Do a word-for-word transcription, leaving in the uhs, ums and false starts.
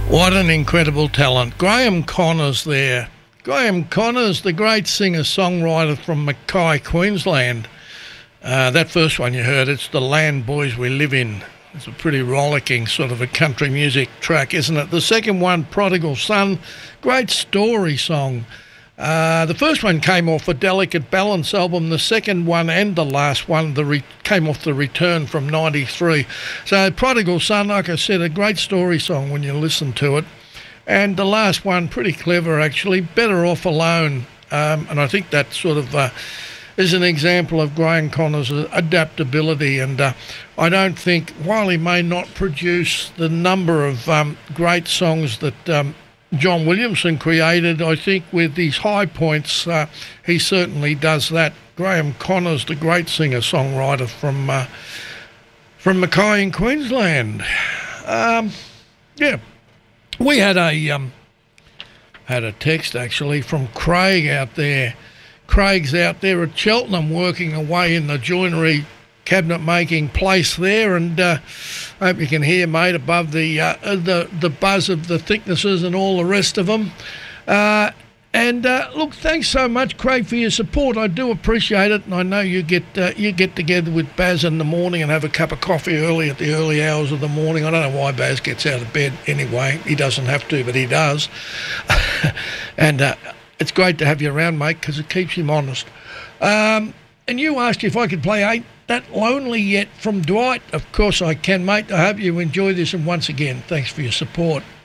What an incredible talent. Graham Connors there. Graham Connors, the great singer-songwriter from Mackay, Queensland. Uh, that first one you heard, it's The Land Boys We Live In. It's a pretty rollicking sort of a country music track, isn't it? The second one, Prodigal Son, great story song. Uh, the first one came off a Delicate Balance album. The second one and the last one the re- came off the Return from ninety-three. So Prodigal Son, like I said, a great story song when you listen to it. And the last one, pretty clever actually, Better Off Alone. Um, and I think that sort of uh, is an example of Graham Connors' adaptability. And uh, I don't think, while he may not produce the number of um, great songs that um, John Williamson created, I think with these high points, uh, he certainly does that. Graham Connors, the great singer-songwriter from uh, from Mackay in Queensland. Um, yeah, we had a um, had a text actually from Craig out there. Craig's out there at Cheltenham working away in the joinery cabinet making place there, and uh, I hope you can hear, mate, above the uh, the the buzz of the thicknesses and all the rest of them. Uh, and uh, look, thanks so much, Craig, for your support. I do appreciate it, and I know you get uh, you get together with Baz in the morning and have a cup of coffee early at the early hours of the morning. I don't know why Baz gets out of bed anyway. He doesn't have to, but he does. and uh, it's great to have you around, mate, because it keeps him honest. Um, and you asked if I could play Ain't That Lonely Yet from Dwight. Of course I can, mate. I hope you enjoy this, and once again, thanks for your support.